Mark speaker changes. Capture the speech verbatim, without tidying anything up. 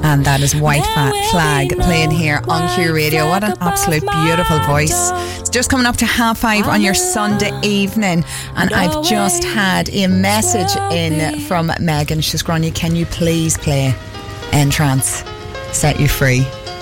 Speaker 1: And that is White Flag playing here on Q Radio. What an absolute beautiful voice. It's just coming up to half five on your Sunday evening, and I've just had a message in from Megan. She's Grania, can you please play Entrance, Set You Free?